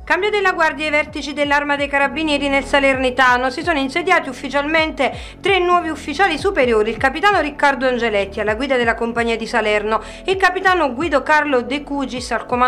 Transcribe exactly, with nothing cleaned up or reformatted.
Cambio della guardia ai vertici dell'Arma dei Carabinieri nel Salernitano. Si sono insediati ufficialmente tre nuovi ufficiali superiori: il capitano Riccardo Angeletti alla guida della compagnia di Salerno, il capitano Guido Carlo De Cugis al comando